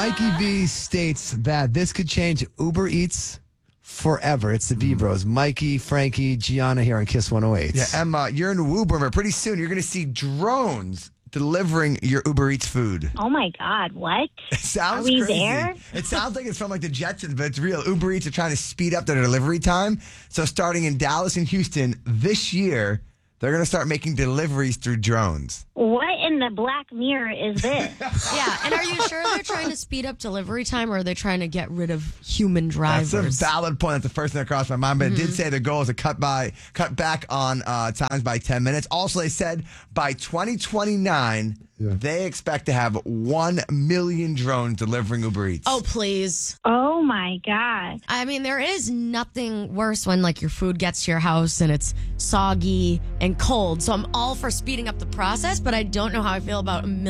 Mikey V states that this could change Uber Eats forever. It's the V-Bros. Mikey, Frankie, Gianna here on Kiss 108. Yeah, Emma, you're in Woburn. Pretty soon you're going to see drones delivering your Uber Eats food. Oh my God, what? It sounds Are we crazy. there? It sounds like it's from like the Jetsons, but it's real. Uber Eats are trying to speed up their delivery time. So starting in Dallas and Houston this year, they're going to start making deliveries through drones. What in the Black Mirror is this? Yeah, and are you sure they're trying to speed up delivery time, or are they trying to get rid of human drivers? That's a valid point. That's the first thing that crossed my mind. But it did say the goal is to cut back on times by 10 minutes. Also, they said by 2029, they expect to have 1 million drones delivering Uber Eats. Oh, please. Oh my God. I mean, there is nothing worse when like your food gets to your house and it's soggy and cold. So I'm all for speeding up the process, but I don't know how I feel about 1 million